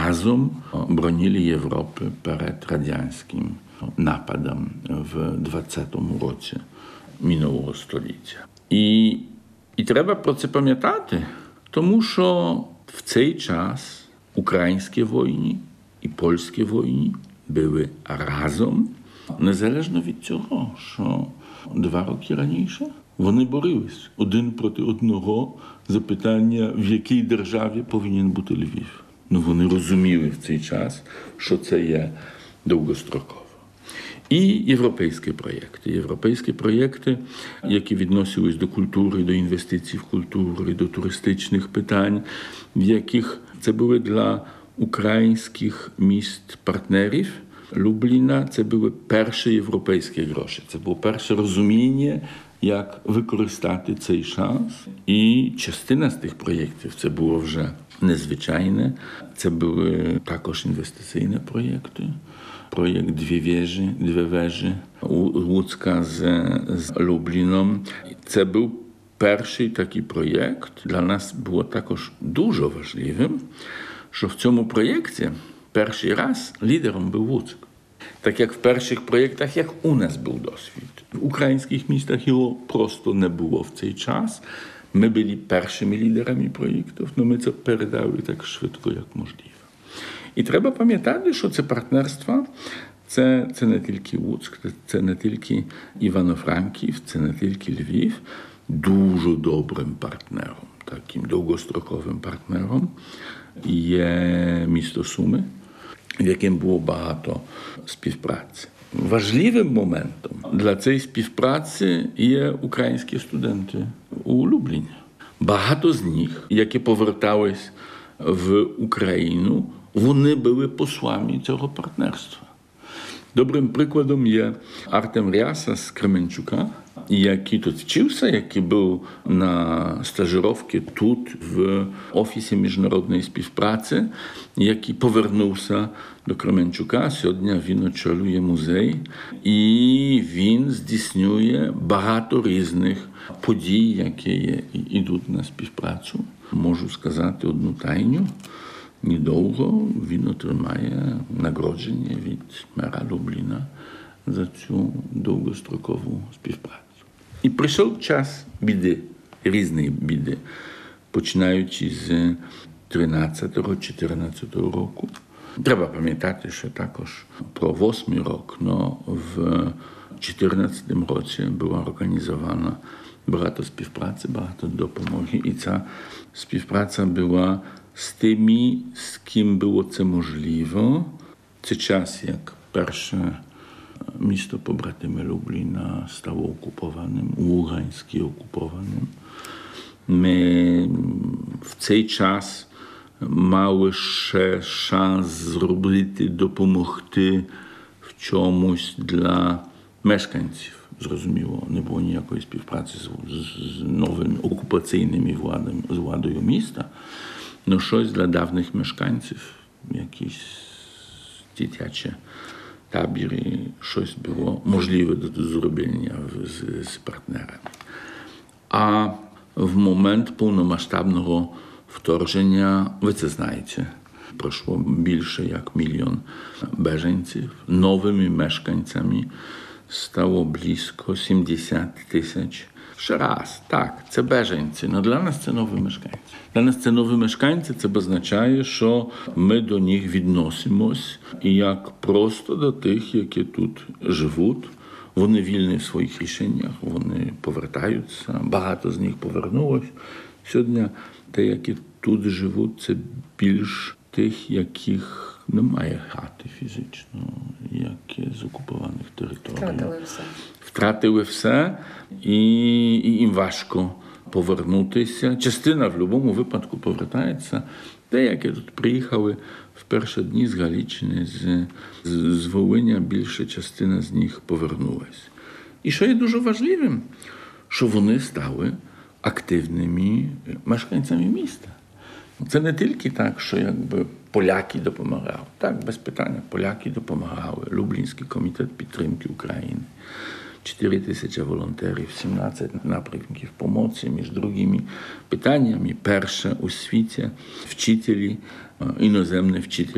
разом бронili Європи перед радянським нападом в 20-му році минулого століття. І треба про це пам'ятати, тому що в цей час українські воїни і польські воїни були разом, незалежно від цього, що 2 роки раніше вони боролись один проти одного за питання, в якій державі повинен бути Львів. Вони розуміли в цей час, що це є довгостроково. І європейські проєкти, які відносились до культури, до інвестицій в культуру, до туристичних питань, в яких це були для українських міст-партнерів Любліна, це були перші європейські гроші. Це було перше розуміння, як використати цей шанс. І частина з тих проєктів, це було вже незвичайне, це були також інвестиційні проєкти. Проєкт «Дві вежі» Луцька з Любліном. Це був перший такий проєкт. Для нас було також дуже важливим, що в цьому проєкті перший раз лідером був Луцьк. Так як в перших проєктах, як у нас був досвід. В українських містах його просто не було в цей час. Ми були першими лідерами проєктів, але ми це передали так швидко, як можливо. І треба пам'ятати, що це партнерство, це не тільки Луцьк, це не тільки Івано-Франків, це не тільки Львів. Дуже добрим партнером, таким довгостроковим партнером є місто Суми, в яким було багато співпраці. Важливим моментом для цієї співпраці є українські студенти у Любліні. Багато з них, які повертались в Україну, вони були послами цього партнерства. Добрим прикладом є Артем Ряса з Кременчука, який тут вчився, який був на стажировці тут, в Офісі міжнародної співпраці, який повернувся до Кременчука. Сьогодні він очолює музей, і він здійснює багато різних подій, які йдуть на співпрацю. Можу сказати одну тайну. Недовго він отримає нагородження від мера Любліна за цю довгострокову співпрацю. І прийшов час біди, різної біди, починаючи з 13-14 року. Треба пам'ятати, що також про 8 рік, но в 14 році була організована багато співпраці, багато допомоги. І ця співпраця була з тими, з ким було це можливо. Це час, як перше місто побратиме Любліна стало окупованим, Луганський окупованим. Ми в цей час мали ще шанс зробити, допомогти в чомусь для мешканців. Зрозуміло, не було ніякої співпраці з новими окупаційними владою міста. Но щось для давніх мешканців, якісь дитячі табори, щось було можливе до зроблення з партнерами. А в момент повномасштабного вторгнення, ви це знаєте, пройшло більше як 1 мільйон біженців. Новими мешканцями стало близько 70 тисяч. Ще раз, так, це біженці, але для нас це нові мешканці. Для нас це нові мешканці, це означає, що ми до них відносимось як просто до тих, які тут живуть. Вони вільні в своїх рішеннях, вони повертаються, багато з них повернулось. Сьогодні ті, які тут живуть, це більш тих, яких немає хати фізично, які з окупованих територій. Втратили все, і їм важко повернутися. Частина в будь-якому випадку повертається. Деякі тут приїхали в перші дні з Галичини, з Волиня, більша частина з них повернулася. І що є дуже важливим, що вони стали активними мешканцями міста. Це не тільки так, що якби поляки допомагали. Так, без питання, поляки допомагали. Люблінський комітет підтримки України. 4 тисячі волонтерів, 17 напрямків допомоги, між другими питаннями. Перше у світі вчителі, іноземні вчителі